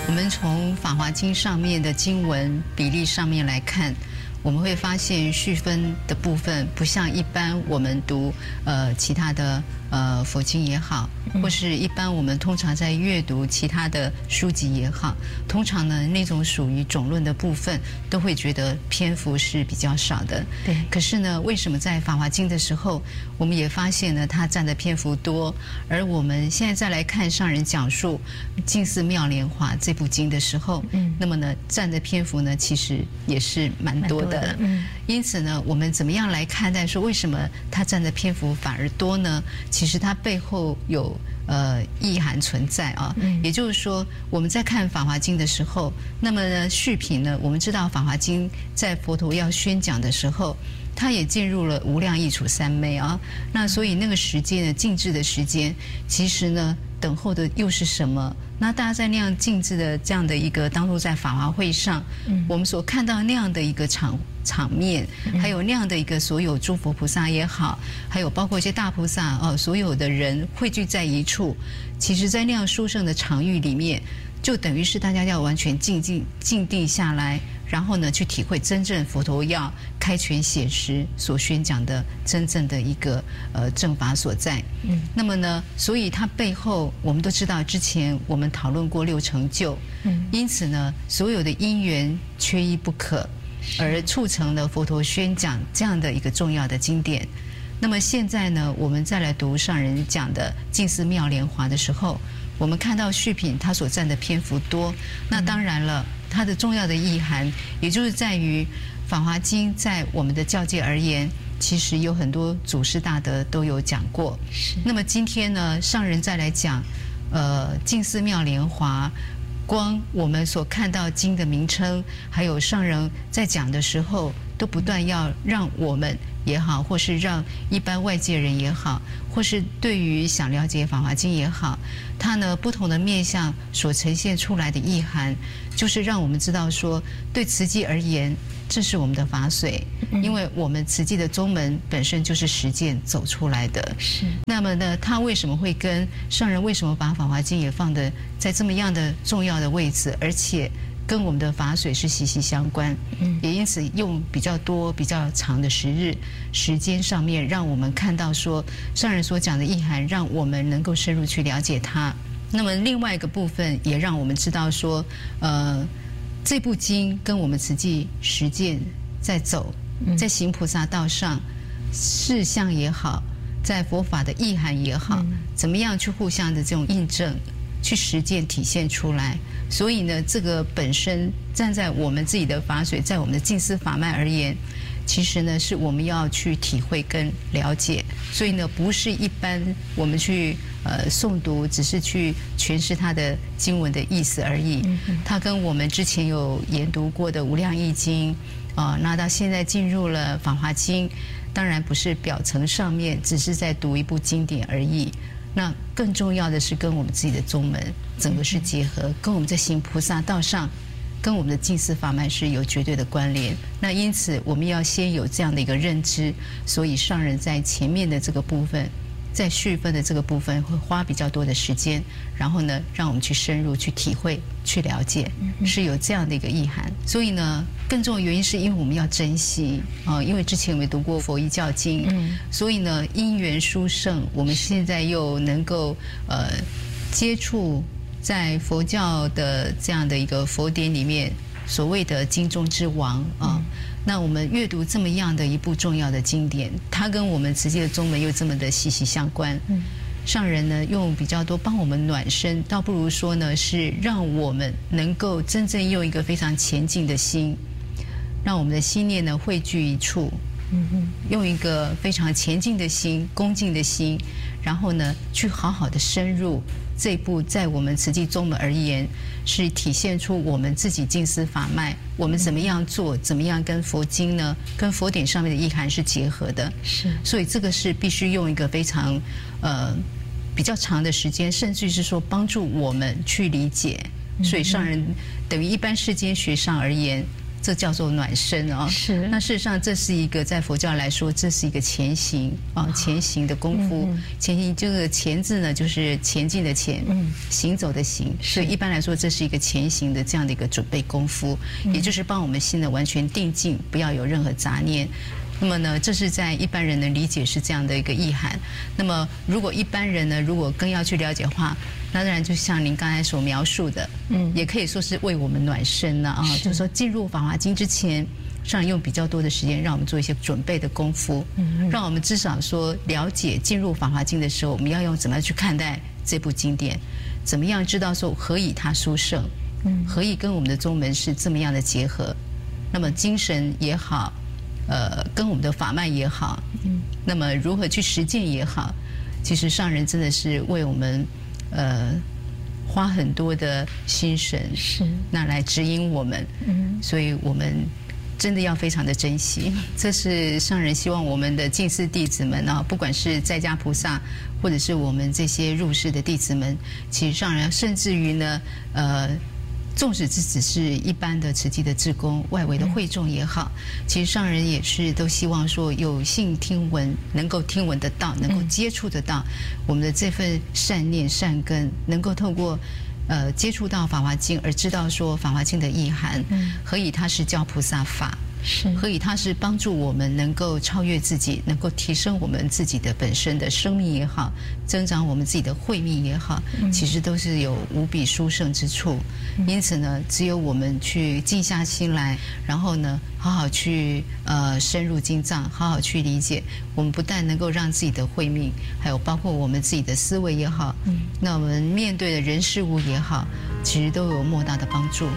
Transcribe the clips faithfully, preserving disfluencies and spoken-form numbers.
我们从《法华经》上面的经文比例上面来看，我们会发现序分的部分不像一般我们读呃其他的呃佛经也好，或是一般我们通常在阅读其他的书籍也好，通常呢那种属于总论的部分都会觉得篇幅是比较少的。 对。 可是呢，为什么在《法华经》的时候，我们也发现呢它占的篇幅多，而我们现在再来看上人讲述《净思妙莲华》这部经的时候，嗯，那么呢占的篇幅呢其实也是蛮多的。嗯，因此呢，我们怎么样来看待说为什么它占的篇幅反而多呢？其实它背后有呃意涵存在啊。嗯，也就是说，我们在看《法华经》的时候，那么呢续品呢，我们知道《法华经》在佛陀要宣讲的时候，它也进入了无量义处三昧啊。那所以那个时间呢，静置的时间，其实呢，等候的又是什么？那大家在那样静置的这样的一个当初在法华会上，嗯，我们所看到那样的一个场场面，还有那样的一个所有诸佛菩萨也好，还有包括一些大菩萨哦，所有的人汇聚在一处，其实在那样殊胜的场域里面，就等于是大家要完全静静静定下来，然后呢去体会真正佛陀要开权显实所宣讲的真正的一个呃正法所在。嗯，那么呢，所以它背后我们都知道，之前我们讨论过六成就，嗯，因此呢，所有的因缘缺一不可，而促成了佛陀宣讲这样的一个重要的经典。那么现在呢，我们再来读上人讲的《净思妙莲华》的时候，我们看到续品它所占的篇幅多，那当然了，它的重要的意涵，也就是在于《法华经》在我们的教界而言，其实有很多祖师大德都有讲过。那么今天呢，上人再来讲，呃，《净思妙莲华》。光我们所看到经的名称，还有上人在讲的时候，都不断要让我们也好，或是让一般外界人也好，或是对于想了解《法华经》也好，它呢不同的面向所呈现出来的意涵，就是让我们知道说，对慈济而言，这是我们的法髓，因为我们慈济的宗门本身就是实践走出来的。是。那么呢，它为什么会跟上人为什么把《法华经》也放的在这么样的重要的位置，而且跟我们的法髓是息息相关？嗯，也因此用比较多、比较长的时日时间上面，让我们看到说上人所讲的意涵，让我们能够深入去了解它。那么另外一个部分，也让我们知道说，呃。这部经跟我们慈济实践在走，在行菩萨道上，事项也好，在佛法的意涵也好，怎么样去互相的这种印证，去实践体现出来。所以呢，这个本身站在我们自己的法髓，在我们的净思法脉而言，其实呢是我们要去体会跟了解。所以呢，不是一般我们去呃诵读，只是去诠释它的经文的意思而已。它跟我们之前有研读过的《无量义经》啊、呃，那到现在进入了《法华经》，当然不是表层上面只是在读一部经典而已。那更重要的是跟我们自己的宗门整个是结合，跟我们在行菩萨道上，跟我们的净思法脉是有绝对的关联。那因此我们要先有这样的一个认知，所以上人在前面的这个部分，在续分的这个部分会花比较多的时间，然后呢，让我们去深入去体会、去了解，是有这样的一个意涵。所以呢，更重要的原因是因为我们要珍惜啊、呃，因为之前我们读过佛遗教经，嗯，所以呢，因缘殊胜，我们现在又能够呃接触在佛教的这样的一个佛典里面所谓的经中之王啊。嗯，那我们阅读这么样的一部重要的经典，它跟我们慈济的宗门又这么的息息相关。嗯，上人呢用比较多帮我们暖身，倒不如说呢是让我们能够真正用一个非常前进的心，让我们的心念呢汇聚一处。嗯嗯，用一个非常前进的心、恭敬的心，然后呢去好好的深入这一部，在我们慈济宗门而言，是体现出我们自己净思法脉，我们怎么样做，怎么样跟佛经呢，跟佛典上面的意涵是结合的。是，所以这个是必须用一个非常呃比较长的时间，甚至是说帮助我们去理解。所以上人等于一般世间学上而言， 这叫做暖身啊。 是。 那事实上，这是一个在佛教来说，这是一个前行啊，前行的功夫。嗯、前行这个前字呢，就是前进的前，嗯，行走的行。所以一般来说，这是一个前行的这样的一个准备功夫，嗯、也就是帮我们心呢完全定静，不要有任何杂念。那么呢，这是在一般人的理解是这样的一个意涵。那么，如果一般人呢，如果更要去了解的话，那当然就像您刚才所描述的，嗯，也可以说是为我们暖身了啊。就是说，进入《法华经》之前，上人用比较多的时间让我们做一些准备的功夫，嗯，让我们至少说了解进入《法华经》的时候，我们要用怎么样去看待这部经典，怎么样知道说何以它殊胜，嗯，何以跟我们的宗门是这么样的结合，那么精神也好。呃，跟我们的法脉也好，嗯，那么如何去实践也好，其实上人真的是为我们，呃，花很多的心神， 是那来指引我们，嗯，所以我们真的要非常的珍惜。这是上人希望我们的净寺弟子们啊，不管是在家菩萨，或者是我们这些入世的弟子们，其实上人甚至于呢，呃。纵使这只是一般的慈济的志工，外围的会众也好，其实上人也是都希望说有幸听闻，能够听闻得到，能够接触得到我们的这份善念善根，能够透过呃接触到《法华经》而知道说《法华经》的意涵，何以它是教菩萨法。是，何以它是帮助我们能够超越自己，能够提升我们自己的本身的生命也好，增长我们自己的慧命也好，其实都是有无比殊胜之处。因此呢，只有我们去静下心来，然后呢，好好去呃深入经藏，好好去理解，我们不但能够让自己的慧命，还有包括我们自己的思维也好，那我们面对的人事物也好，其实都有莫大的帮助。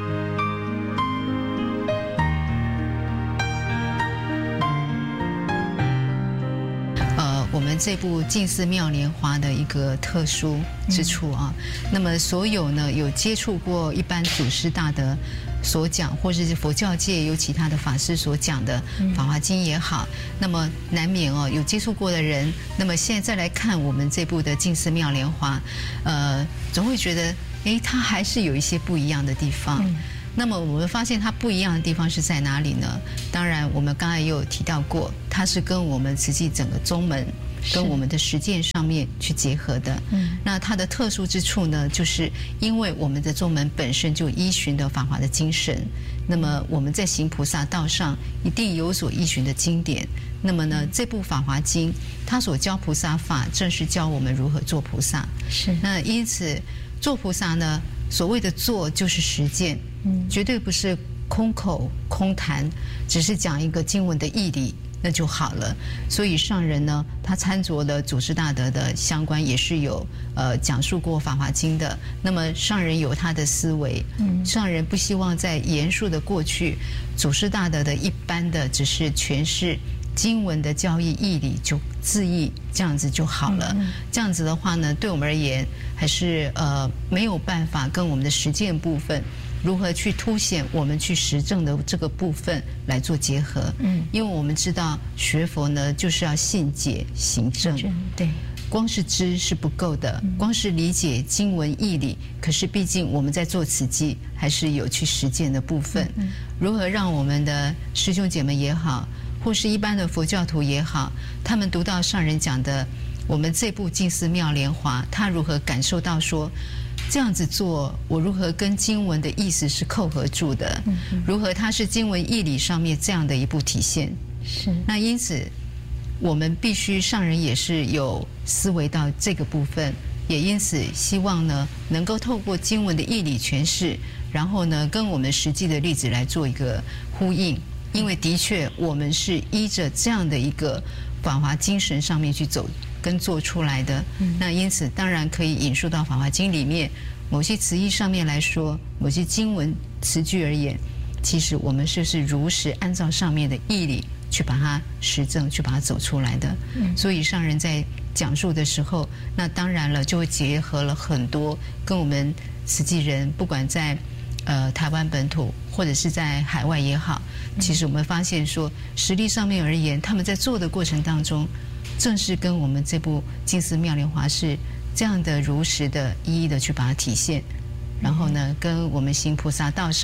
我们这部《净寺妙莲华》的一个特殊之处啊，嗯、那么所有呢有接触过一般祖师大德所讲，或者是佛教界有其他的法师所讲的《法华经》也好，那么难免哦有接触过的人，那么现在再来看我们这部的《净寺妙莲华》，呃，总会觉得，哎，它还是有一些不一样的地方。嗯那么我们发现它不一样的地方是在哪里呢？当然，我们刚才也有提到过，它是跟我们慈济整个宗门、跟我们的实践上面去结合的。嗯，那它的特殊之处呢，就是因为我们的宗门本身就依循的法华的精神，那么我们在行菩萨道上一定有所依循的经典。那么呢，这部《法华经》它所教菩萨法，正是教我们如何做菩萨。是。那因此，做菩萨呢，所谓的做就是实践。嗯，绝对不是空口空谈，只是讲一个经文的义理，那就好了。所以上人呢，他参酌了祖师大德的相关，也是有呃讲述过《法华经》的。那么上人有他的思维，嗯，上人不希望在言述的过去，祖师大德的一般的只是诠释经文的教义义理就字义这样子就好了。嗯、这样子的话呢，对我们而言还是呃没有办法跟我们的实践部分。如何去凸显我们去实证的这个部分来做结合？嗯，因为我们知道学佛呢，就是要信解行证，对，光是知是不够的，光是理解经文义理，可是毕竟我们在做慈济，还是有去实践的部分。嗯，如何让我们的师兄姐妹也好，或是一般的佛教徒也好，他们读到上人讲的我们这部《净寺妙莲华》，他如何感受到说？这样子做，我如何跟经文的意思是扣合住的？嗯、如何它是经文义理上面这样的一部体现？是。那因此，我们必须上人也是有思维到这个部分，也因此希望呢，能够透过经文的义理诠释，然后呢，跟我们实际的例子来做一个呼应。因为的确，我们是依着这样的一个法华精神上面去走。跟做出来的，那因此当然可以引述到《法华经》里面某些词义上面来说，某些经文词句而言，其实我们是是如实按照上面的义理去把它实证，去把它走出来的。嗯、所以上人在讲述的时候，那当然了就会结合了很多跟我们慈济人，不管在呃台湾本土或者是在海外也好，其实我们发现说实力上面而言，他们在做的过程当中。正是跟我们这部《净寺妙莲华》是这样的如实的一一的去把它体现，然后呢，跟我们行菩萨道上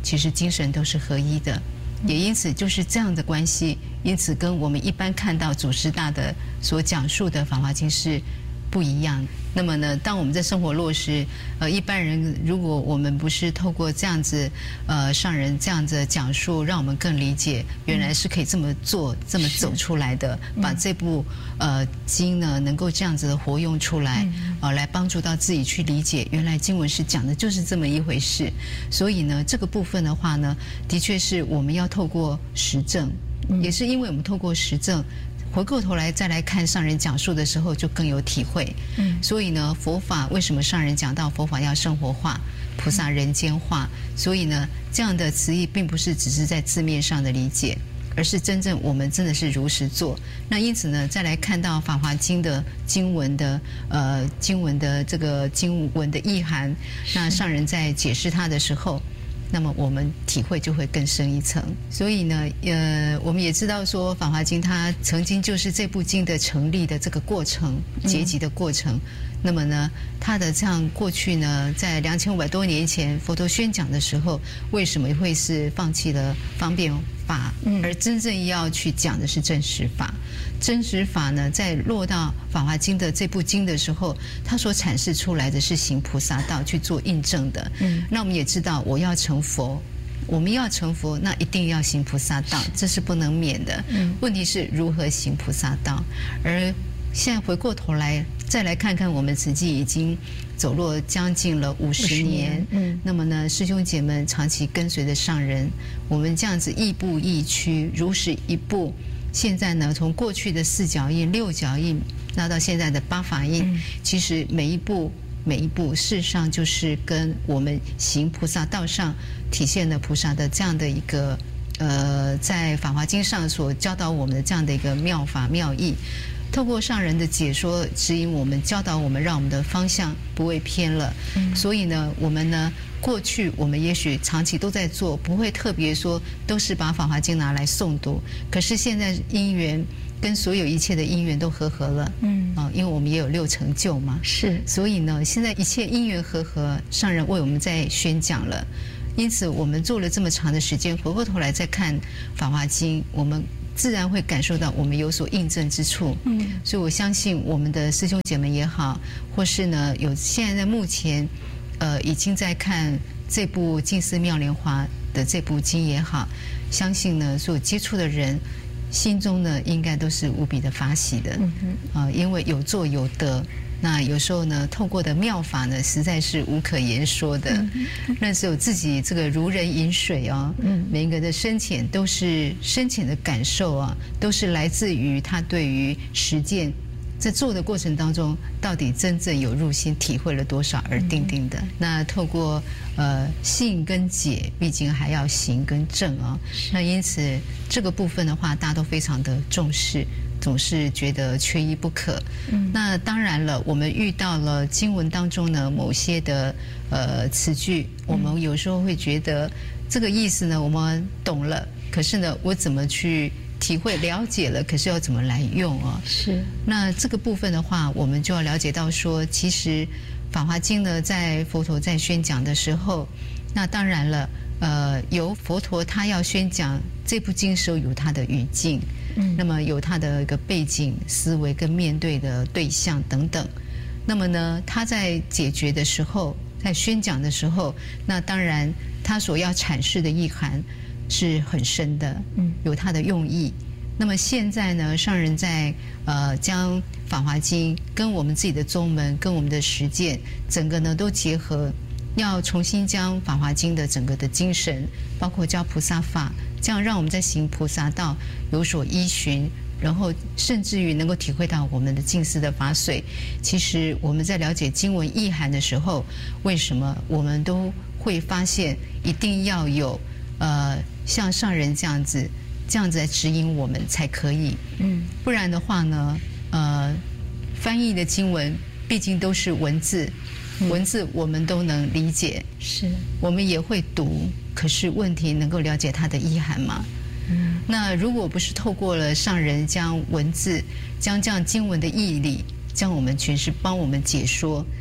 其实精神都是合一的，也因此就是这样的关系，因此跟我们一般看到祖师大的所讲述的《法华经》是不一样。那么呢，当我们在生活落实，呃，一般人如果我们不是透过这样子，呃，上人这样子的讲述，让我们更理解，原来是可以这么做、这么走出来的，把这部呃经呢，能够这样子的活用出来，呃，来帮助到自己去理解，原来经文是讲的就是这么一回事。所以呢，这个部分的话呢，的确是我们要透过实证，也是因为我们透过实证。回过头来再来看上人讲述的时候，就更有体会。嗯，所以呢，佛法为什么上人讲到佛法要生活化，菩萨人间化？所以呢，这样的词义并不是只是在字面上的理解，而是真正我们真的是如实做。那因此呢，再来看到《法华经》的经文的呃经文的这个经文的意涵，那上人在解释它的时候，那么我们体会就会更深一层。所以呢，呃，我们也知道说《法华经》它曾经就是这部经的成立的这个过程，结集的过程。嗯、那么呢，它的这样过去呢，在两千五百多年前佛陀宣讲的时候，为什么会是放弃了方便法，而真正要去讲的是真实法？真实法呢，在落到《法华经》的这部经的时候，它所阐释出来的是行菩萨道去做印证的。嗯，那我们也知道，我要成佛，我们要成佛，那一定要行菩萨道，这是不能免的。嗯，问题是如何行菩萨道？而现在回过头来，再来看看我们慈济已经走落将近了五十年。嗯，那么呢，师兄姐们长期跟随着上人，我们这样子亦步亦趋，如实一步。现在呢，从过去的四脚印、六脚印，那到现在的八法印，嗯、其实每一步每一步，事实上就是跟我们行菩萨道上体现了菩萨的这样的一个呃，在《法华经》上所教导我们的这样的一个妙法妙义。透过上人的解说指引我们，教导我们，让我们的方向不会偏了。嗯、所以呢，我们呢，过去我们也许长期都在做，不会特别说都是把《法华经》拿来诵读。可是现在因缘跟所有一切的因缘都和合了，嗯啊，因为我们也有六成就嘛，是。所以呢，现在一切因缘和合，上人为我们在宣讲了。因此，我们做了这么长的时间，回过头来再看《法华经》，我们自然会感受到我们有所印证之处。嗯，所以我相信我们的师兄姐妹也好，或是呢有现在在目前，呃已经在看这部《净思妙莲华》的这部经也好，相信呢所有接触的人心中呢应该都是无比的发喜的。嗯哼，啊、呃，因为有做有得。那有时候呢，透过的妙法呢，实在是无可言说的。嗯、那只有自己这个如人饮水啊，嗯、每一个的深浅都是深浅的感受啊，都是来自于他对于实践在做的过程当中，到底真正有入心体会了多少而定定的。嗯、那透过呃信跟解，毕竟还要行跟证啊。那因此这个部分的话，大家都非常的重视。总是觉得缺一不可。嗯，那当然了，我们遇到了经文当中呢某些的呃词句，我们有时候会觉得这个意思呢我们懂了，可是呢我怎么去体会了解了，可是要怎么来用啊？是。那这个部分的话，我们就要了解到说，其实《法华经》呢，在佛陀在宣讲的时候，那当然了，呃，由佛陀他要宣讲这部经时候有他的语境。嗯，那么有他的一个背景、思维跟面对的对象等等。那么呢，他在解决的时候，在宣讲的时候，那当然他所要阐释的意涵是很深的，嗯，有他的用意。那么现在呢，上人在呃将《法华经》跟我们自己的宗门、跟我们的实践，整个呢都结合，要重新将《法华经》的整个的精神，包括教菩萨法。这样让我们在行菩萨道有所依循，然后甚至于能够体会到我们的净思的法髓。其实我们在了解经文意涵的时候，为什么我们都会发现一定要有呃像上人这样子这样子来指引我们才可以。嗯，不然的话呢，呃，翻译的经文毕竟都是文字。文字我们都能理解，是我们也会读，可是问题能够了解它的意涵吗？嗯，那如果不是透过了上人将文字、将这样经文的义理，将我们诠释、帮我们解说，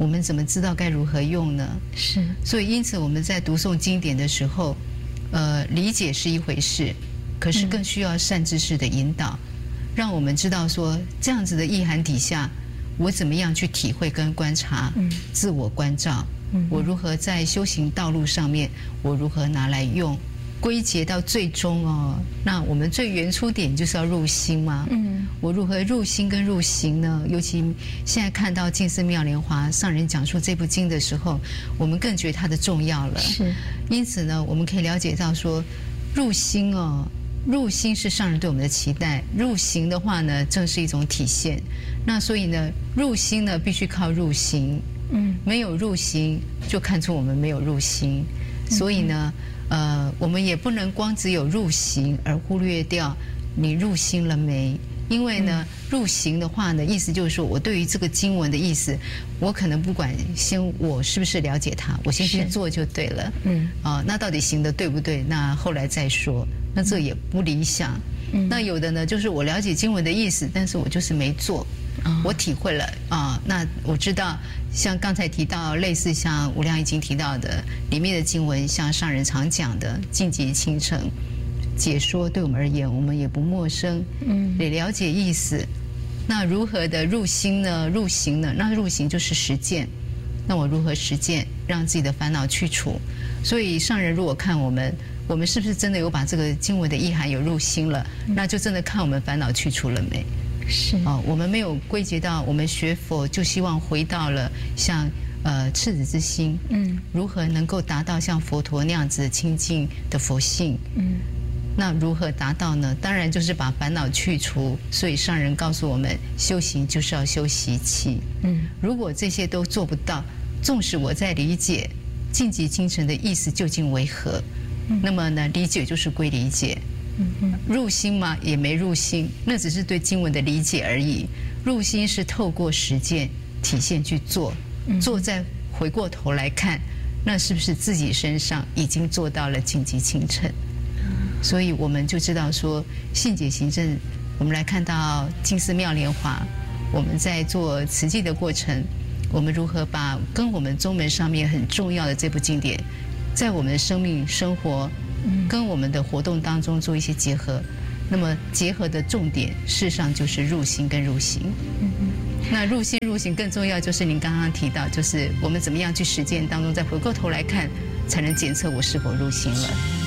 我们怎么知道该如何用呢？ 是， 所以因此我们在读诵经典的时候，呃，理解是一回事，可是更需要善知识的引导，让我们知道说这样子的意涵底下，我怎么样去体会跟观察，自我关照，我如何在修行道路上面，我如何拿来用。归结到最终哦，那我们最原初点就是要入心嘛。嗯，我如何入心跟入行呢？尤其现在看到净思妙莲华上人讲述这部经的时候，我们更觉得它的重要了。 是， 因此呢，我们可以了解到说，入心哦，入心是上人对我们的期待，入行的话呢，正是一种体现。那所以呢，入心呢必须靠入行。嗯，没有入行，就看出我们没有入心。所以呢。呃，我们也不能光只有入行而忽略掉你入心了没？因为呢，入行的话呢，意思就是说我对于这个经文的意思，我可能不管先我是不是了解它，我先去做就对了。嗯，啊、呃，那到底行的对不对？那后来再说，那这也不理想。嗯，那有的呢，就是我了解经文的意思，但是我就是没做。我体会了啊、呃，那我知道，像刚才提到类似像无量易经提到的里面的经文，像上人常讲的净极清澄解说，对我们而言，我们也不陌生，嗯，也了解意思。那如何的入心呢？入行呢？那入行就是实践。那我如何实践，让自己的烦恼去除？所以上人如果看我们，我们是不是真的有把这个经文的意涵有入心了？那就真的看我们烦恼去除了没？ 是哦，我们没有归结到我们学佛就希望回到了像呃赤子之心，嗯，如何能够达到像佛陀那样子清净的佛性，嗯，那如何达到呢？当然就是把烦恼去除。所以上人告诉我们，修行就是要修习气，嗯，如果这些都做不到，纵使我在理解净极清澄的意思究竟为何，嗯、那么呢，理解就是归理解。入心吗？也没入心，那只是对经文的理解而已。入心是透过实践体现去做，做再回过头来看，那是不是自己身上已经做到了净极清澄？所以我们就知道说，信解行证，我们来看到净思妙莲华，我们在做慈济的过程，我们如何把跟我们宗门上面很重要的这部经典，在我们的生命生活。跟我们的活动当中做一些结合，那么结合的重点，事实上就是入心跟入行。那入心入行更重要，就是您刚刚提到，就是我们怎么样去实践当中，再回过头来看，才能检测我是否入心了。